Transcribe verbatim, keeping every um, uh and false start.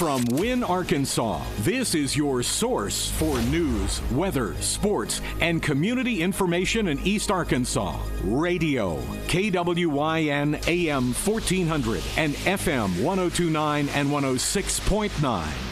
From Wynne, Arkansas, this is your source for news, weather, sports, and community information in East Arkansas. Radio, K W Y N A M fourteen hundred and F M one oh two point nine and one oh six point nine.